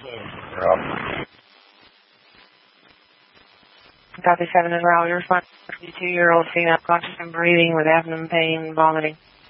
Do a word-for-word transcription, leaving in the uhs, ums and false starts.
Yep. Copy seven is Raul. Your response. fifty-two-year-old female conscious and breathing with abdomen pain and vomiting.